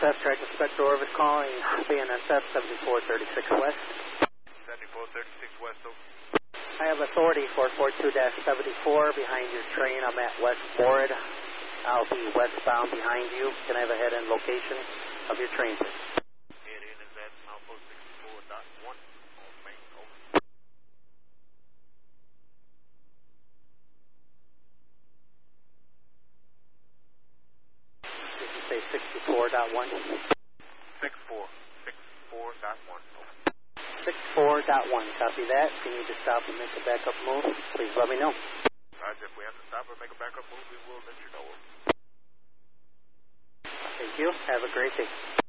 BNSF, Track Inspector Orvis calling BNSF 7436 West. 7436 West, over. I have authority for 42-74 behind your train. I'm at West Board. I'll be westbound behind you. Can I have a head-end location of your train, please? Head-in is at Milepost 64.1 on main, over. Did you say 64.1? 64.1, over. 64.1, copy that. If you need to stop and make a backup move, please let me know. Roger, if we have to stop or make a backup move, we will let you know. Thank you. Have a great day.